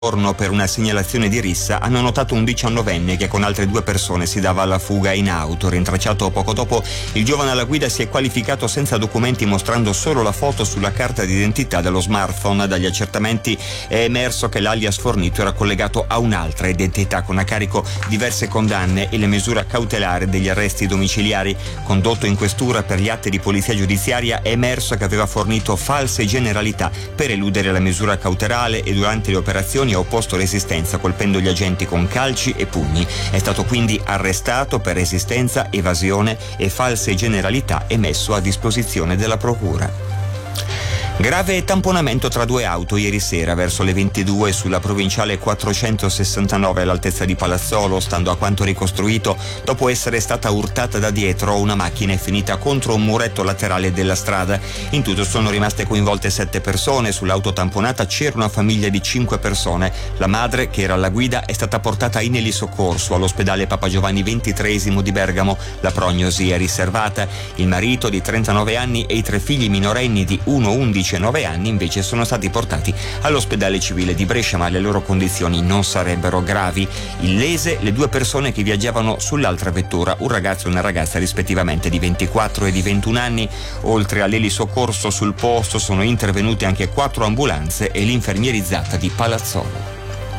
Per una segnalazione di rissa hanno notato un 19enne che con altre 2 persone si dava alla fuga in auto. Rintracciato poco dopo, il giovane alla guida si è qualificato senza documenti, mostrando solo la foto sulla carta d'identità dello smartphone. Dagli accertamenti è emerso che l'alias fornito era collegato a un'altra identità, con a carico diverse condanne e la misura cautelare degli arresti domiciliari. Condotto in questura per gli atti di polizia giudiziaria, è emerso che aveva fornito false generalità per eludere la misura cautelare e durante le operazioni ha opposto resistenza colpendo gli agenti con calci e pugni. È stato quindi arrestato per resistenza, evasione e false generalità e messo a disposizione della procura. Grave tamponamento tra 2 auto ieri sera verso le 22 sulla provinciale 469 all'altezza di Palazzolo. Stando a quanto ricostruito, dopo essere stata urtata da dietro, una macchina è finita contro un muretto laterale della strada. In tutto sono rimaste coinvolte 7 persone. Sull'auto tamponata c'era una famiglia di 5 persone. La madre, che era alla guida, è stata portata in elisoccorso all'ospedale Papa Giovanni XXIII di Bergamo. La prognosi è riservata. Il marito di 39 anni e i 3 figli minorenni di 1, 11 e 9 anni invece sono stati portati all'ospedale civile di Brescia, ma le loro condizioni non sarebbero gravi. Illese le 2 persone che viaggiavano sull'altra vettura, un ragazzo e una ragazza rispettivamente di 24 e di 21 anni. Oltre all'elisoccorso sul posto sono intervenute anche 4 ambulanze e l'infermierizzata di Palazzolo.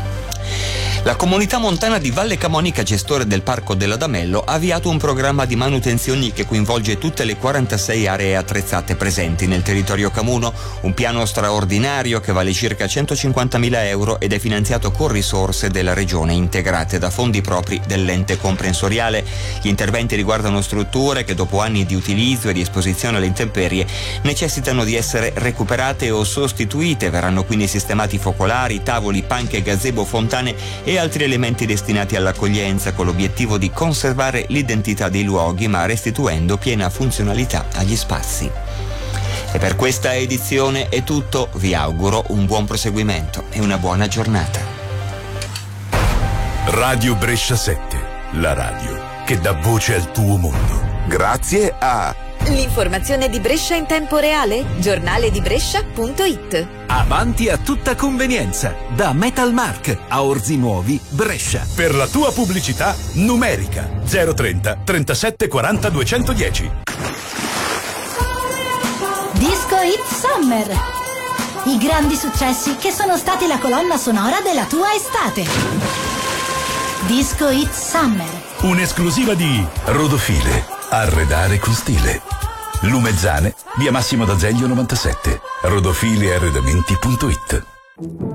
La comunità montana di Valle Camonica, gestore del Parco dell'Adamello, ha avviato un programma di manutenzioni che coinvolge tutte le 46 aree attrezzate presenti nel territorio camuno, un piano straordinario che vale circa 150.000 euro ed è finanziato con risorse della regione integrate da fondi propri dell'ente comprensoriale. Gli interventi riguardano strutture che dopo anni di utilizzo e di esposizione alle intemperie necessitano di essere recuperate o sostituite. Verranno quindi sistemati focolari, tavoli, panche, gazebo, fontane e altri elementi destinati all'accoglienza, con l'obiettivo di conservare l'identità dei luoghi ma restituendo piena funzionalità agli spazi. E per questa edizione è tutto, vi auguro un buon proseguimento e una buona giornata. Radio Brescia 7, la radio che dà voce al tuo mondo. Grazie a l'informazione di Brescia in tempo reale, giornaledibrescia.it. Avanti a tutta convenienza, da Metalmark a Orzi Nuovi, Brescia. Per la tua pubblicità numerica 030 37 40 210. Disco Hit Summer. I grandi successi che sono stati la colonna sonora della tua estate. Disco Hit Summer. Un'esclusiva di Rodofile, arredare con stile. Lumezzane, via Massimo d'Azeglio 97. rodofilearredamenti.it.